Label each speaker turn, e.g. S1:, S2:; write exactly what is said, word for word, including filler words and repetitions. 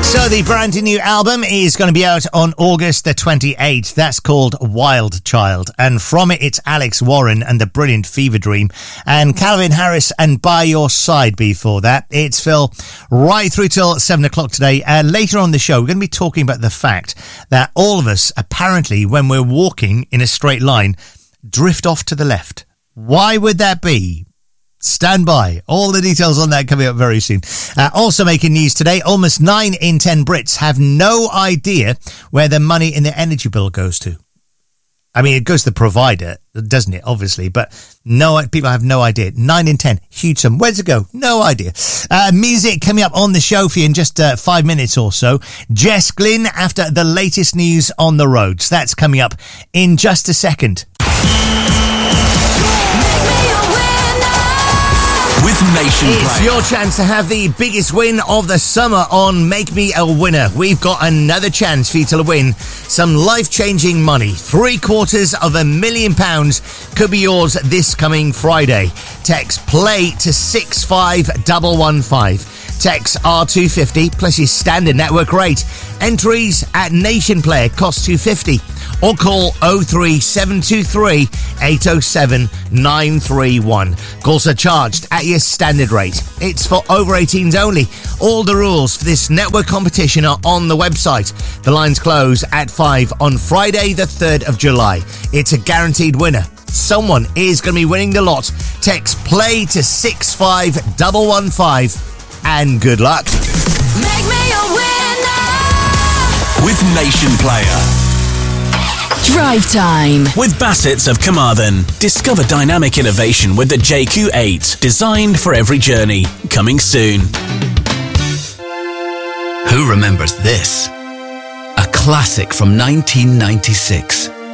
S1: So the brand new album is going to be out on August the twenty-eighth. That's called Wild Child. And from it, it's Alex Warren and the brilliant Fever Dream. And Calvin Harris and By Your Side before that. It's Phil right through till seven o'clock today. And later on the show, we're going to be talking about the fact that all of us, apparently, when we're walking in a straight line, drift off to the left. Why would that be? Stand by. All the details on that coming up very soon. Uh, also making news today, almost nine in ten Brits have no idea where the money in their energy bill goes to. I mean, it goes to the provider, doesn't it? Obviously, but no, people have no idea. Nine in ten, huge sum. Where's it go? No idea. Uh, music coming up on the show for you in just uh, five minutes or so. Jess Glynn after the latest news on the roads. That's coming up in just a second.
S2: With Nation Player.
S1: It's your chance to have the biggest win of the summer on Make Me a Winner. We've got another chance for you to win some life-changing money. Three quarters of a million pounds could be yours this coming Friday. Text play to six five one one five. Text R two fifty plus your standard network rate. Entries at Nation Player cost two fifty. Or call oh three seven two three eight oh seven nine three one. Calls are charged at your standard rate. It's for over eighteens only. All the rules for this network competition are on the website. The lines close at five on Friday the third of July. It's a guaranteed winner. Someone is going to be winning the lot. Text play to six five one one five and good luck.
S3: Make me a winner
S2: with Nation Player.
S4: Drive Time
S2: with Bassett's of Carmarthen. Discover dynamic innovation with the J Q eight, designed for every journey. Coming soon.
S5: Who remembers this? A classic from nineteen ninety-six.